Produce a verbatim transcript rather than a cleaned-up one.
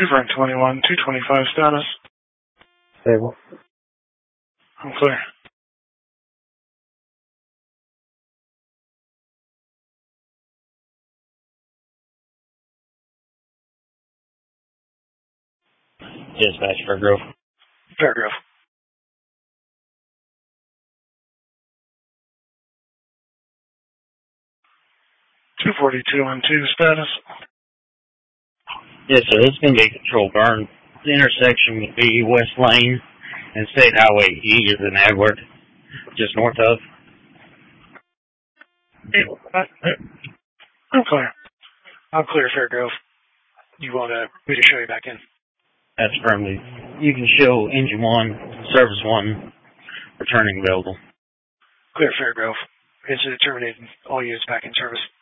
two Frank twenty-one, two twenty-five status. Stable. I'm clear. Dispatch, Fairgrove. Fairgrove. two forty-two on two status. Yes, sir. This is going to be a control burn. The intersection would be West Lane and State Highway E is in Edward, just north of. I'm clear. I'm clear, Fairgrove. You want uh, me to show you back in? That's firmly. You can show engine one, service one, returning available. Clear, Fairgrove. Incident terminated. All units back in service.